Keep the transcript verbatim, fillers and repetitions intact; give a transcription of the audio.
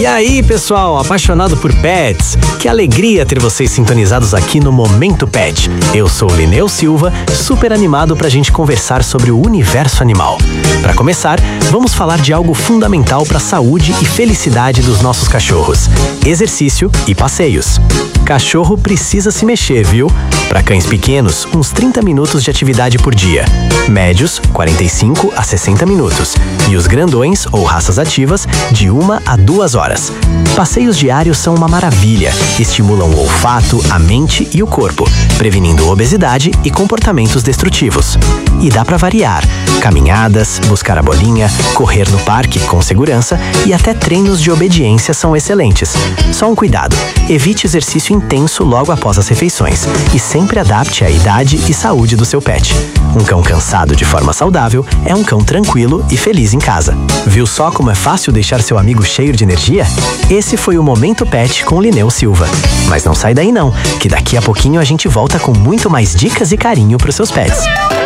E aí, pessoal, apaixonado por pets? Que alegria ter vocês sintonizados aqui no Momento Pet. Eu sou o Lineu Silva, super animado pra gente conversar sobre o universo animal. Para começar, vamos falar de algo fundamental para a saúde e felicidade dos nossos cachorros: exercício e passeios. Cachorro precisa se mexer, viu? Para cães pequenos, uns trinta minutos de atividade por dia. Médios, quarenta e cinco a sessenta minutos. E os grandões, ou raças ativas, de uma a duas horas. Passeios diários são uma maravilha. Estimulam o olfato, a mente e o corpo, prevenindo obesidade e comportamentos destrutivos. E dá para variar: caminhadas, buscar a bolinha, correr no parque com segurança e até treinos de obediência são excelentes. Só um cuidado: evite exercício intenso logo após as refeições e sempre adapte à idade e saúde do seu pet. Um cão cansado de forma saudável é um cão tranquilo e feliz em casa. Viu só como é fácil deixar seu amigo cheio de energia? Esse foi o Momento Pet com Lineu Silva. Mas não sai daí não, que daqui a pouquinho a gente volta com muito mais dicas e carinho para os seus pets.